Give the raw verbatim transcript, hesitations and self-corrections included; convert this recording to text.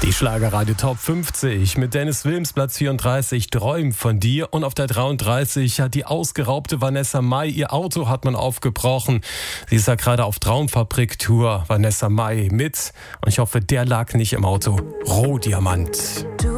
Die Schlagerradio Top fünfzig mit Dennis Wilms, Platz vierunddreißig, Träum von dir. Und auf der dreiunddreißig hat die ausgeraubte Vanessa Mai, ihr Auto hat man aufgebrochen. Sie ist ja gerade auf Traumfabrik-Tour, Vanessa Mai mit. Und ich hoffe, der lag nicht im Auto. Rohdiamant. Du